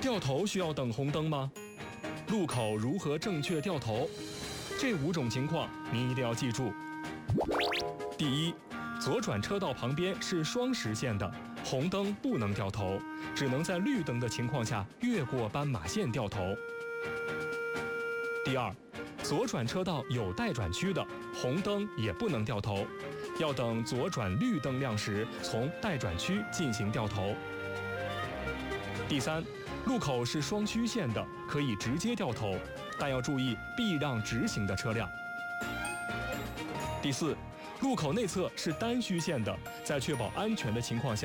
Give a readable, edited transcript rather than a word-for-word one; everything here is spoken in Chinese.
掉头需要等红灯吗？路口如何正确掉头？这5种情况您一定要记住。第一，左转车道旁边是双实线的，红灯不能掉头，只能在绿灯的情况下越过斑马线掉头。第二，左转车道有待转区的，红灯也不能掉头，要等左转绿灯亮时从待转区进行掉头。第三，路口是双虚线的，可以直接掉头，但要注意避让直行的车辆。第四，路口内侧是单虚线的，在确保安全的情况下